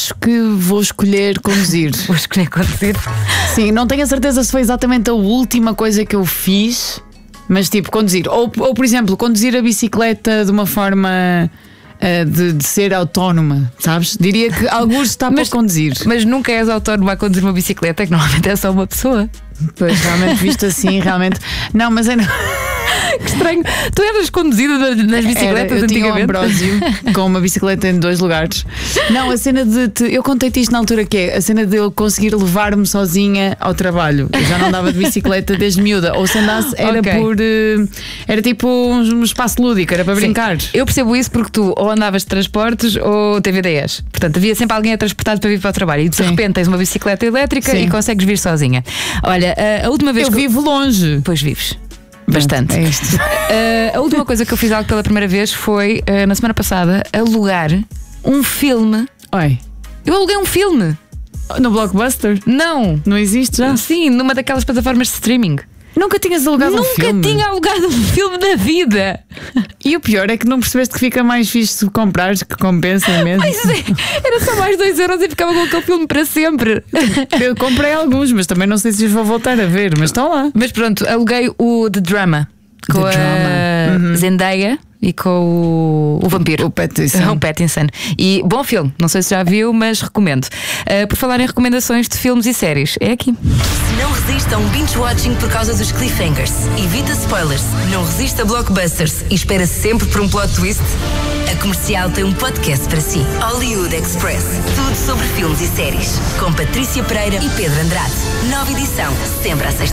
acho que vou escolher conduzir. Vou escolher conduzir. Sim, não tenho a certeza se foi exatamente a última coisa que eu fiz, mas tipo, conduzir. Ou por exemplo, conduzir a bicicleta de uma forma de ser autónoma, sabes? Diria que alguns está para conduzir. Mas nunca és autónoma a conduzir uma bicicleta, é que normalmente é só uma pessoa. Pois, realmente, visto assim, realmente. Não, mas é. Que estranho. Tu eras conduzida nas bicicletas eu tinha um antigamente? Ambrósio com uma bicicleta em 2 lugares. Não, a cena de. Eu contei-te isto na altura, que é a cena de eu conseguir levar-me sozinha ao trabalho. Eu já não andava de bicicleta desde miúda. Ou se andasse, era por. Era tipo um espaço lúdico, era para brincar. Eu percebo isso porque tu ou andavas de transportes ou TVDs. Portanto, havia sempre alguém a transportar para vir para o trabalho. E de repente tens uma bicicleta elétrica e consegues vir sozinha. Olha, a última vez. Eu vivo longe. Pois vives. Bastante. É isto. A última coisa que eu fiz algo pela primeira vez foi, na semana passada, alugar um filme. Oi. Eu aluguei um filme. No Blockbuster? Não. Não existe já? Sim, numa daquelas plataformas de streaming. Nunca tinhas alugado um filme? Nunca tinha alugado um filme na vida. E o pior é que não percebeste que fica mais fixe se comprares, que compensa mesmo. Era só mais 2 euros e ficava com aquele filme para sempre. Eu comprei alguns, mas também não sei se os vou voltar a ver, mas estão lá. Mas pronto, aluguei o The Drama com a Zendaya e com o vampiro, o Pattinson. O Pattinson. E bom filme, não sei se já viu, mas recomendo. Por falar em recomendações de filmes e séries, é aqui. Não resista a um binge-watching por causa dos cliffhangers. Evita spoilers, não resista a blockbusters e espera sempre por um plot twist. A Comercial tem um podcast para si. Hollywood Express. Tudo sobre filmes e séries. Com Patrícia Pereira e Pedro Andrade. Nova edição, sempre à sexta.